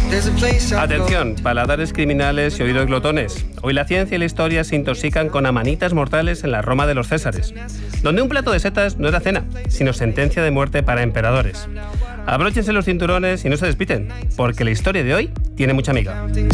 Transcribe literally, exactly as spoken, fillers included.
Atención, paladares criminales y oídos glotones. Hoy la ciencia y la historia se intoxican con amanitas mortales en la Roma de los Césares, donde un plato de setas no era cena, sino sentencia de muerte para emperadores. Abróchense los cinturones y no se despiten, porque la historia de hoy tiene mucha miga.